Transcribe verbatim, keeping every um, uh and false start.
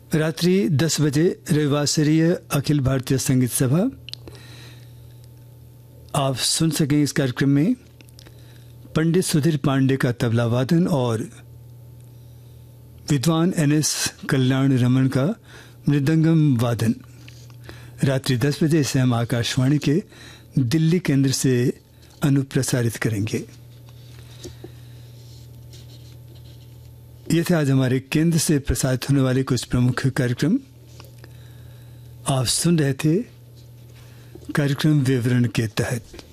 रात्रि दस बजे रविवासरीय अखिल भारतीय संगीत सभा आप सुन सकें। इस कार्यक्रम में पंडित सुधीर पांडे का तबला वादन और विद्वान एन एस कल्याण रमन का मृदंगम वादन। रात्रि दस बजे इसे हम आकाशवाणी के दिल्ली केंद्र से अनुप्रसारित करेंगे। ये थे आज हमारे केंद्र से प्रसारित होने वाले कुछ प्रमुख कार्यक्रम। आप सुन रहे थे कार्यक्रम विवरण के तहत।